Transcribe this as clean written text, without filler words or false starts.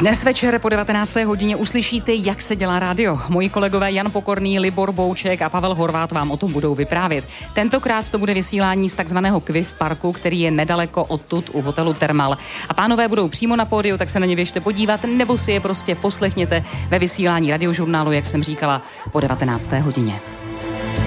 Dnes večer po 19. hodině uslyšíte, jak se dělá rádio. Moji kolegové Jan Pokorný, Libor Bouček a Pavel Horvát vám o tom budou vyprávět. Tentokrát to bude vysílání z takzvaného Quiv parku, který je nedaleko odtud u hotelu Thermal. A pánové budou přímo na pódiu, tak se na ně běžte podívat, nebo si je prostě poslechněte ve vysílání radiožurnálu, jak jsem říkala, po 19. hodině.